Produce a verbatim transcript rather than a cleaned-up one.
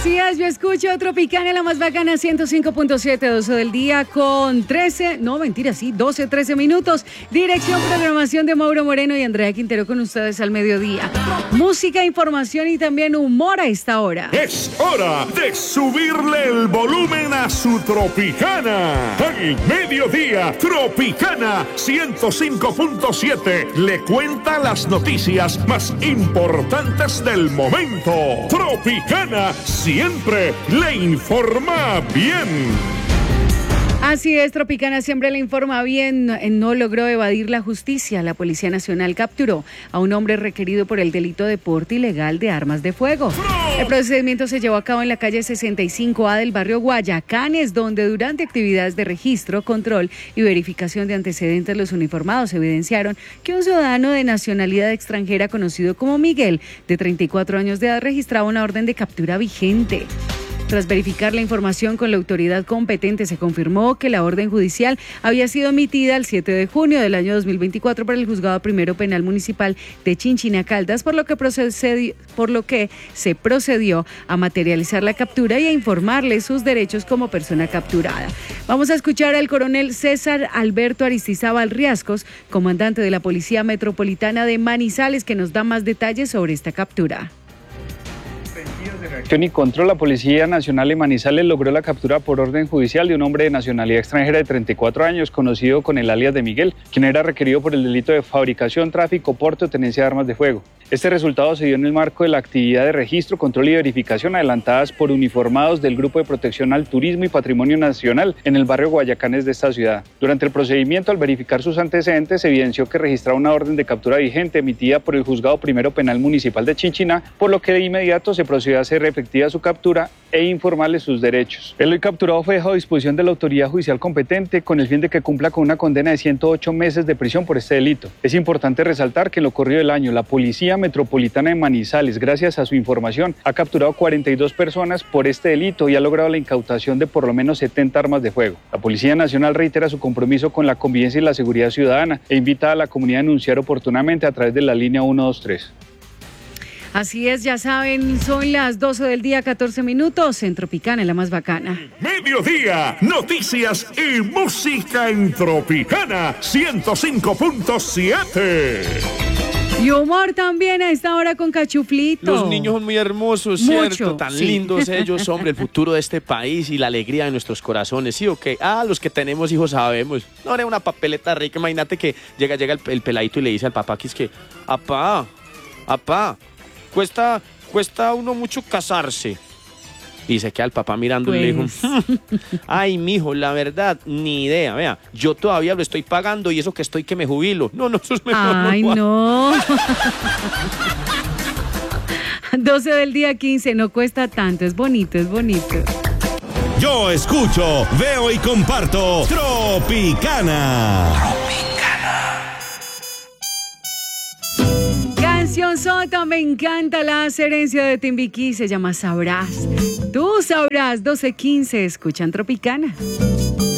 Así es, yo escucho Tropicana, la más bacana, ciento cinco punto siete, doce del día con trece, no mentira, sí, doce, trece minutos. Dirección, programación de Mauro Moreno y Andrea Quintero con ustedes al mediodía. Música, información y también humor a esta hora. Es hora de subirle el volumen a su Tropicana. Al mediodía, Tropicana ciento cinco punto siete le cuenta las noticias más importantes del momento. Tropicana siempre le informa bien. Así es, Tropicana siempre le informa bien. No logró evadir la justicia. La Policía Nacional capturó a un hombre requerido por el delito de porte ilegal de armas de fuego. El procedimiento se llevó a cabo en la calle sesenta y cinco A del barrio Guayacanes, donde durante actividades de registro, control y verificación de antecedentes, los uniformados evidenciaron que un ciudadano de nacionalidad extranjera conocido como Miguel, de treinta y cuatro años de edad, registraba una orden de captura vigente. Tras verificar la información con la autoridad competente, se confirmó que la orden judicial había sido emitida el siete de junio del año dos mil veinticuatro por el Juzgado Primero Penal Municipal de Chinchina Caldas, por lo que procedió, por lo que se procedió a materializar la captura y a informarle sus derechos como persona capturada. Vamos a escuchar al coronel César Alberto Aristizábal Riascos, comandante de la Policía Metropolitana de Manizales, que nos da más detalles sobre esta captura. De reacción y control, la Policía Nacional de Manizales logró la captura por orden judicial de un hombre de nacionalidad extranjera de treinta y cuatro años, conocido con el alias de Miguel, quien era requerido por el delito de fabricación, tráfico, porte o tenencia de armas de fuego. Este resultado se dio en el marco de la actividad de registro, control y verificación adelantadas por uniformados del Grupo de Protección al Turismo y Patrimonio Nacional en el barrio Guayacanes de esta ciudad. Durante el procedimiento, al verificar sus antecedentes, se evidenció que registraba una orden de captura vigente emitida por el Juzgado Primero Penal Municipal de Chinchina, por lo que de inmediato se procedió a hacer efectiva su captura e informarle sus derechos. El hoy capturado fue dejado a disposición de la autoridad judicial competente con el fin de que cumpla con una condena de ciento ocho meses de prisión por este delito. Es importante resaltar que en lo corrido del año, la Policía Metropolitana de Manizales, gracias a su información, ha capturado cuarenta y dos personas por este delito y ha logrado la incautación de por lo menos setenta armas de fuego. La Policía Nacional reitera su compromiso con la convivencia y la seguridad ciudadana e invita a la comunidad a denunciar oportunamente a través de la línea ciento veintitrés. Así es, ya saben, son las doce del día, catorce minutos, en Tropicana, la más bacana. Mediodía, noticias y música en Tropicana ciento cinco punto siete. Y humor también a esta hora con Cachuflito. Los niños son muy hermosos, ¿cierto? Mucho, Tan sí. lindos ellos, hombre, el futuro de este país y la alegría de nuestros corazones, ¿sí o qué? Ah, los que tenemos hijos sabemos. No era una papeleta rica, imagínate que llega, llega el, el peladito y le dice al papá que es que, apá, apá, cuesta, cuesta a uno mucho casarse. Y se queda el papá mirando pues. Y le dijo, ay, mijo, la verdad, ni idea, vea, yo todavía lo estoy pagando y eso que estoy que me jubilo. No, no, eso es mejor. Ay, no. no. doce del día quince, no cuesta tanto, es bonito, es bonito. Yo escucho, veo y comparto Tropicana. Canción Sota, me encanta la herencia de Timbiquí, se llama Sabrás. Tú sabrás, doce quince, escuchan Tropicana.